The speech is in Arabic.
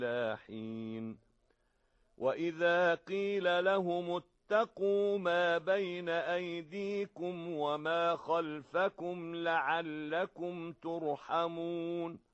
حين وإذا قيل لهم اتقوا ما بين أيديكم وما خلفكم لعلكم ترحمون